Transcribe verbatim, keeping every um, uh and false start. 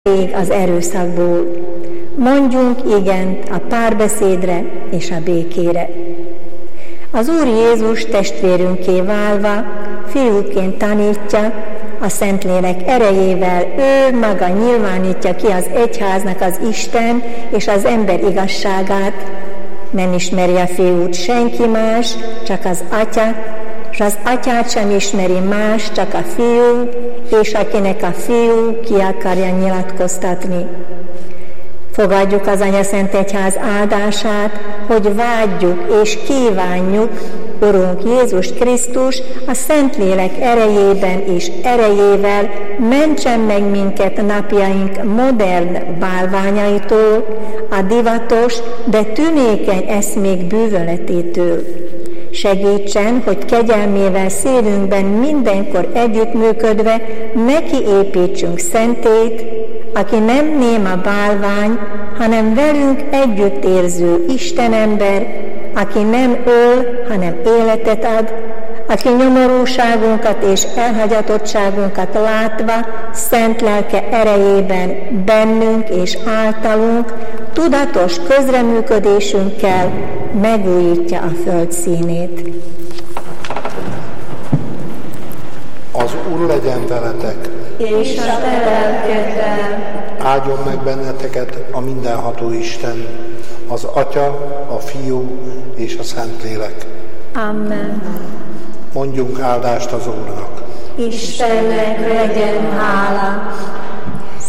elég az erőszakból. Mondjunk igent a párbeszédre és a békére. Az Úr Jézus testvérünké válva, fiúként tanítja, a Szentlélek erejével ő maga nyilvánítja ki az egyháznak az Isten és az ember igazságát. Nem ismeri a fiút senki más, csak az Atya, és az Atyát sem ismeri más, csak a fiú, és akinek a fiú ki akarja nyilatkoztatni. Fogadjuk az Anya Szent Egyház áldását, hogy vágyjuk és kívánjuk Urunk Jézus Krisztus a Szentlélek erejében és erejével mentsen meg minket napjaink modern bálványaitól, a divatos, de tünékeny eszmék bűvöletétől. Segítsen, hogy kegyelmével szívünkben mindenkor együttműködve neki építsünk szentét, aki nem néma bálvány, hanem velünk együttérző Istenember, aki nem öl, hanem életet ad, aki nyomorúságunkat és elhagyatottságunkat látva, szent lelke erejében bennünk és általunk, tudatos közreműködésünkkel megújítja a föld színét. Az Úr legyen veletek, és a te lelkeddel. Áldjon meg benneteket a mindenható Isten, az Atya, a Fiú és a Szentlélek. Amen. Mondjunk áldást az Úrnak. Istennek legyen hála,